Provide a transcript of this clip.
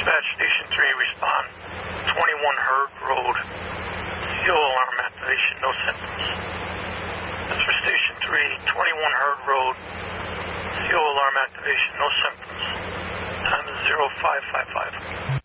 Dispatch Station 3, respond. 21 Herd Road. Fuel alarm activation, no symptoms. That's for Station 3, 21 Herd Road. Fuel alarm activation, no symptoms. Time is 0555.